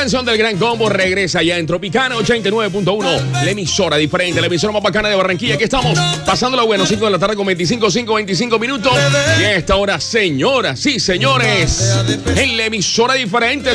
canción del Gran Combo regresa ya en Tropicana 89.1, la emisora diferente, la emisora más bacana de Barranquilla. Aquí estamos, pasándola bueno, 5 de la tarde con 25 minutos. Y a esta hora, señoras y señores, en la emisora diferente,